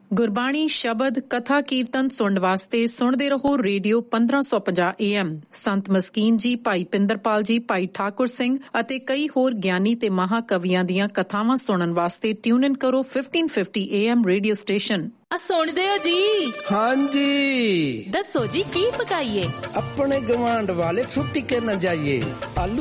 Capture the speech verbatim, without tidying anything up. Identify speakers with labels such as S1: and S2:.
S1: ਗੁਰਬਾਣੀ, ਸ਼ਬਦ, ਕਥਾ, ਕੀਰਤਨ ਸੁਣਨ ਵਾਸਤੇ ਸੁਣਦੇ ਰਹੋ ਰੇਡੀਓ ਪੰਦਰਾਂ ਸੌ ਪੰਜਾਹ ਏ ਐਮ। ਸੰਤ ਮਸਕੀਨ ਜੀ, ਭਾਈ ਪਿੰਦਰਪਾਲ ਜੀ, ਭਾਈ ਠਾਕੁਰ ਸਿੰਘ ਅਤੇ ਕਈ ਹੋਰ ਗਿਆਨੀ ਤੇ ਮਹਾਕਵੀਆਂ ਦੀਆਂ ਕਥਾਵਾਂ ਸੁਣਨ ਵਾਸਤੇ ਟਿਊਨ ਇਨ ਕਰੋ fifteen fifty A M radio station.
S2: ਆ ਸੁਣਦੇ ਹੋ ਜੀ?
S3: ਹਾਂਜੀ।
S2: ਦੱਸੋ ਜੀ ਕੀ ਪਕਾਈਏ?
S3: ਆਪਣੇ ਗਵਾਂਢ ਵਾਲੇ ਛੁੱਟੀ ਕੇ ਨਾ ਜਾਈਏ। ਆਲੂ